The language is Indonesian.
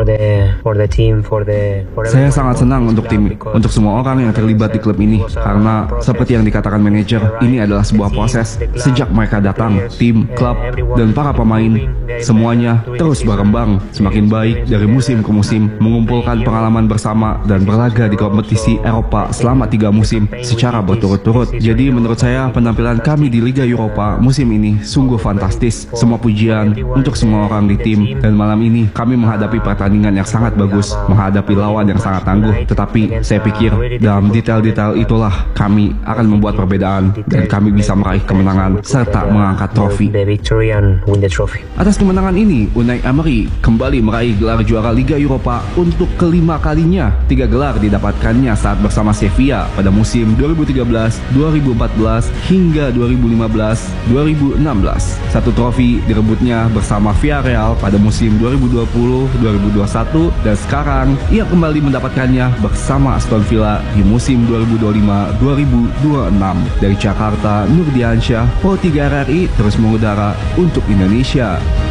Saya sangat senang untuk tim, untuk semua orang yang terlibat di klub ini, karena seperti yang dikatakan manajer, ini adalah sebuah proses. Sejak mereka datang, tim, klub, dan para pemain, semuanya terus berkembang, semakin baik dari musim ke musim, mengumpulkan pengalaman bersama dan berlaga di kompetisi Eropa selama 3 musim secara berturut-turut. Jadi menurut saya penampilan kami di Liga Eropa musim ini sungguh fantastis. Semua pujian untuk semua orang di tim, dan malam ini kami menghadapi pertandingan yang sangat bagus, menghadapi lawan yang sangat tangguh. Tetapi saya pikir dalam detail-detail itulah kami akan membuat perbedaan dan kami bisa meraih kemenangan serta mengangkat trofi. Atas kemenangan ini, Unai Emery kembali meraih gelar juara Liga Eropa untuk kelima kalinya. 3 gelar didapatkannya saat bersama Sevilla pada musim 2013, 2014 hingga 2015-2016. 1 trofi direbutnya bersama Villarreal pada musim 2020-2021, dan sekarang ia kembali mendapatkannya bersama Aston Villa di musim 2025-2026. Dari Jakarta, Nurdiansyah, Pro 3 RRI terus mengudara untuk Indonesia.